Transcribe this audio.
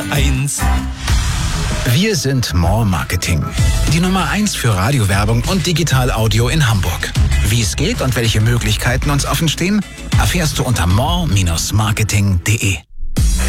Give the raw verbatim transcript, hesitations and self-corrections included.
eins. Wir sind More Marketing. Die Nummer eins für Radiowerbung und Digital-Audio in Hamburg. Wie es geht und welche Möglichkeiten uns offen stehen, erfährst du unter more Bindestrich marketing punkt de.